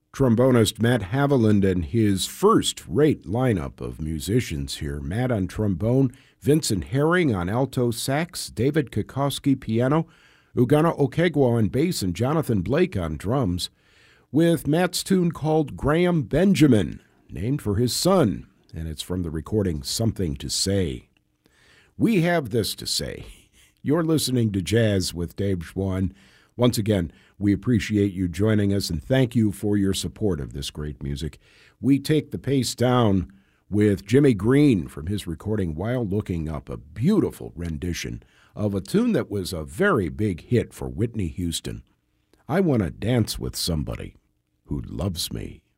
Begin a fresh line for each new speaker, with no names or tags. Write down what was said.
Trombonist Matt Haviland and his first-rate lineup of musicians here. Matt on trombone, Vincent Herring on alto sax, David Kokoski piano, Ugana Okegwa on bass, and Jonathan Blake on drums, with Matt's tune called Graham Benjamin, named for his son, and it's from the recording Something to Say. We have this to say. You're listening to Jazz with Dave Schwann. Once again, we appreciate you joining us, and thank you for your support of this great music. We take the pace down with Jimmy Green from his recording While Looking Up, a beautiful rendition of a tune that was a very big hit for Whitney Houston. I Want to Dance with Somebody Who Loves Me.